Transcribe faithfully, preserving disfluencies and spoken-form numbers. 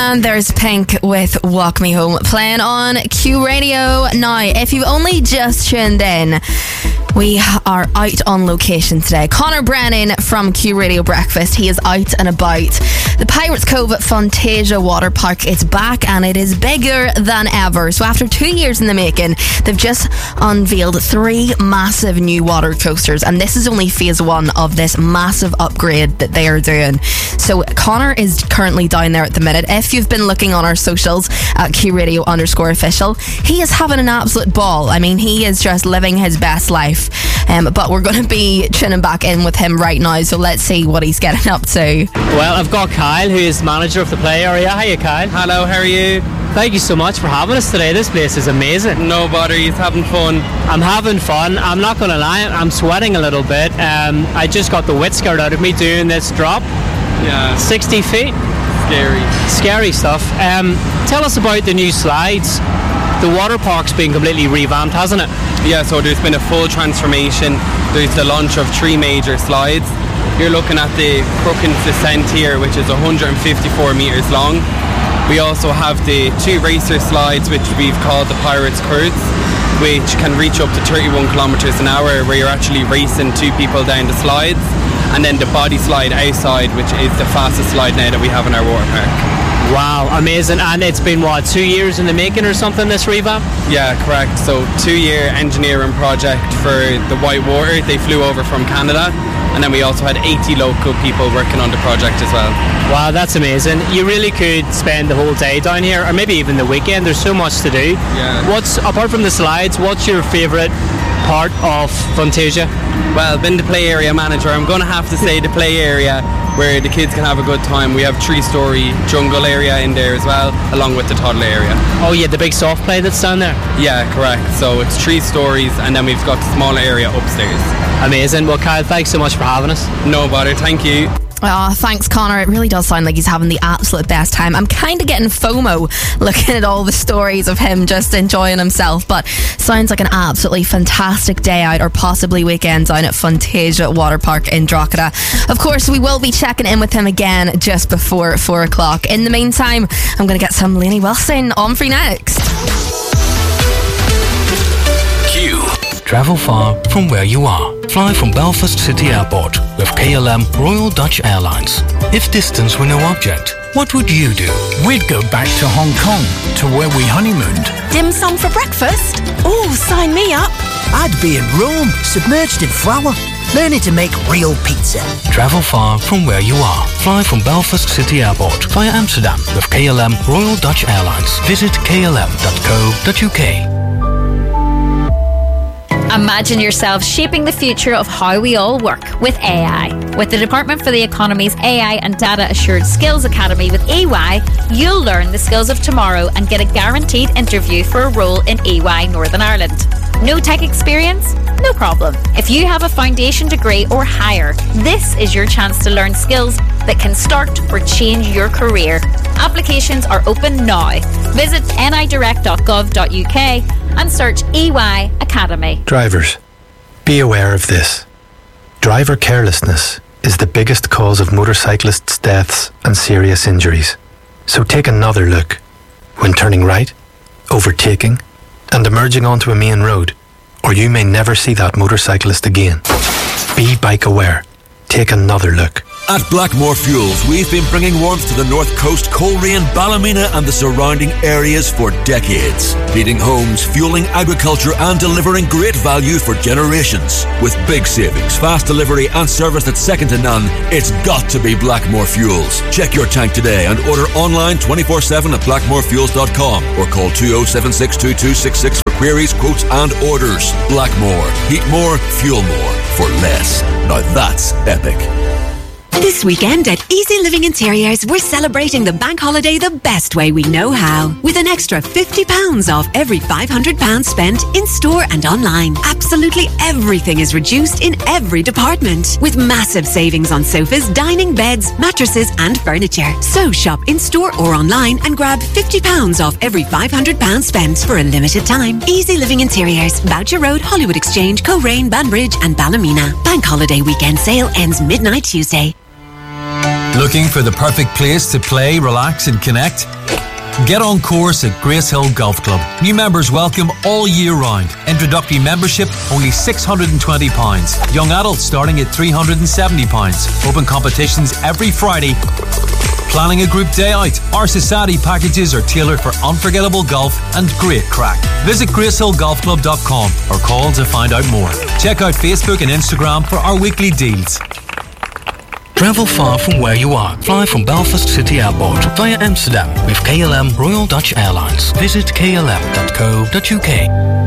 And there's Pink with Walk Me Home playing on Q Radio. Now, if you've only just tuned in, we are out on location today. Connor Brennan from Q Radio Breakfast. He is out and about. The Pirates Cove at Fantasia Water Park is back and it is bigger than ever. So after two years in the making, they've just unveiled three massive new water coasters, and this is only phase one of this massive upgrade that they are doing. So Connor is currently down there at the minute. If you've been looking on our socials at Q Radio underscore official, he is having an absolute ball. I mean, he is just living his best life. Um, but we're going to be tuning back in with him right now, so let's see what he's getting up to. Well, I've got Kyle, who is manager of the play area. Hiya, Kyle. Hello, how are you? Thank you so much for having us today. This place is amazing. No bother, you're having fun. I'm having fun. I'm not going to lie, I'm sweating a little bit. Um, I just got the wit scared out of me doing this drop. Yeah. sixty feet. Scary. Scary stuff. Um, tell us about the new slides. The water park's been completely revamped, hasn't it? Yeah, so there's been a full transformation. There's the launch of three major slides. You're looking at the Crookins Descent here, which is one hundred fifty-four metres long. We also have the two racer slides, which we've called the Pirates Cruise, which can reach up to thirty-one kilometres an hour, where you're actually racing two people down the slides. And then the body slide outside, which is the fastest slide now that we have in our water park. Wow, amazing. And it's been, what, two years in the making or something, this revamp? Yeah, correct. So two-year engineering project for the white water. They flew over from Canada. And then we also had eighty local people working on the project as well. Wow, that's amazing. You really could spend the whole day down here, or maybe even the weekend. There's so much to do. Yeah. What's, apart from the slides, what's your favourite part of Fantasia? Well, being the play area manager, I'm going to have to say the play area, where the kids can have a good time. We have three-storey jungle area in there as well, along with the toddler area. Oh yeah, the big soft play that's down there? Yeah, correct. So it's three stories, and then we've got the smaller area upstairs. Amazing. Well, Kyle, thanks so much for having us. No bother, thank you. Oh, thanks, Connor. It really does sound like he's having the absolute best time. I'm kind of getting FOMO looking at all the stories of him just enjoying himself, but sounds like an absolutely fantastic day out, or possibly weekend down at Fantasia Water Park in Drogheda. Of course, we will be checking in with him again just before four o'clock. In the meantime, I'm going to get some Lainey Wilson on for you next. Q. Travel far from where you are. Fly from Belfast City Airport with K L M Royal Dutch Airlines. If distance were no object, what would you do? We'd go back to Hong Kong, to where we honeymooned. Dim sum for breakfast? Oh, sign me up. I'd be in Rome, submerged in flour, learning to make real pizza. Travel far from where you are. Fly from Belfast City Airport via Amsterdam with K L M Royal Dutch Airlines. Visit k l m dot co dot u k. Imagine yourself shaping the future of how we all work with A I. With the Department for the Economy's A I and Data Assured Skills Academy with E Y, you'll learn the skills of tomorrow and get a guaranteed interview for a role in E Y Northern Ireland. No tech experience? No problem. If you have a foundation degree or higher, this is your chance to learn skills that can start or change your career. Applications are open now. Visit n i direct dot gov dot u k and search E Y Academy. Drivers, be aware of this. Driver carelessness is the biggest cause of motorcyclists' deaths and serious injuries. So take another look when turning right, overtaking, and emerging onto a main road, or you may never see that motorcyclist again. Be bike aware. Take another look. At Blackmore Fuels, we've been bringing warmth to the North Coast, Coleraine, Ballymena and the surrounding areas for decades. Heating homes, fueling agriculture and delivering great value for generations. With big savings, fast delivery and service that's second to none, it's got to be Blackmore Fuels. Check your tank today and order online twenty-four seven at blackmore fuels dot com or call two oh seven six two two six six for queries, quotes and orders. Blackmore. Heat more, fuel more for less. Now that's epic. This weekend at Easy Living Interiors, we're celebrating the bank holiday the best way we know how. With an extra fifty pounds off every five hundred pounds spent in-store and online. Absolutely everything is reduced in every department. With massive savings on sofas, dining, beds, mattresses and furniture. So shop in-store or online and grab fifty pounds off every five hundred pounds spent for a limited time. Easy Living Interiors, Boucher Road, Hollywood Exchange, Coleraine, Banbridge and Ballymena. Bank holiday weekend sale ends midnight Tuesday. Looking for the perfect place to play, relax and connect? Get on course at Grace Hill Golf Club. New members welcome all year round. Introductory membership only six hundred twenty pounds. Young adults starting at three hundred seventy pounds. Open competitions every Friday. Planning a group day out? Our society packages are tailored for unforgettable golf and great crack. Visit grace hill golf club dot com or call to find out more. Check out Facebook and Instagram for our weekly deals. Travel far from where you are. Fly from Belfast City Airport via Amsterdam with K L M Royal Dutch Airlines. Visit k l m dot co dot u k.